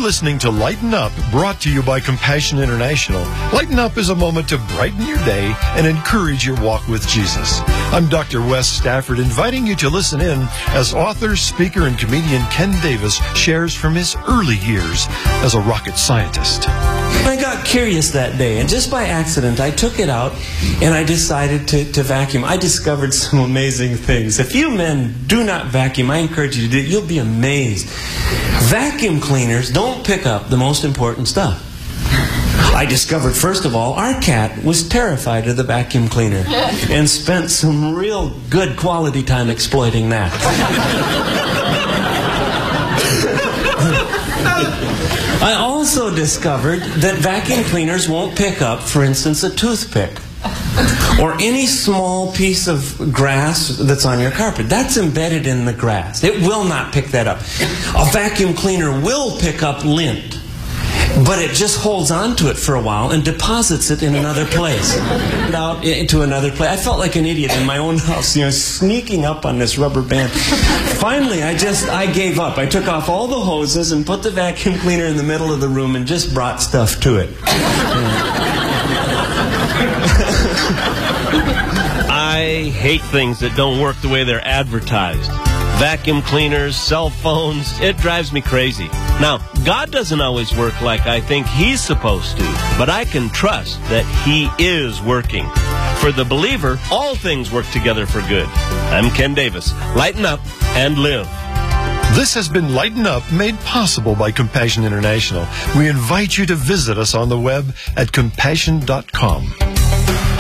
listening to Lighten Up, brought to you by Compassion International. Lighten Up is a moment to brighten your day and encourage your walk with Jesus. I'm Dr. Wes Stafford, inviting you to listen in as author, speaker, and comedian Ken Davis shares from his early years as a rocket scientist. I got curious that day, and just by accident, I took it out and I decided to vacuum. I discovered some amazing things. If you men do not vacuum, I encourage you to do it. You'll be amazed. Vacuum cleaners don't pick up the most important stuff. I discovered, first of all, our cat was terrified of the vacuum cleaner and spent some real good quality time exploiting that. I also discovered that vacuum cleaners won't pick up, for instance, a toothpick or any small piece of grass that's on your carpet. That's embedded in the grass. It will not pick that up. A vacuum cleaner will pick up lint, but it just holds on to it for a while and deposits it in another place. Out into another place. I felt like an idiot in my own house, sneaking up on this rubber band. Finally, I gave up. I took off all the hoses and put the vacuum cleaner in the middle of the room and just brought stuff to it. I hate things that don't work the way they're advertised. Vacuum cleaners, cell phones, it drives me crazy. Now, God doesn't always work like I think He's supposed to, but I can trust that He is working. For the believer, all things work together for good. I'm Ken Davis. Lighten up and live. This has been Lighten Up, made possible by Compassion International. We invite you to visit us on the web at compassion.com.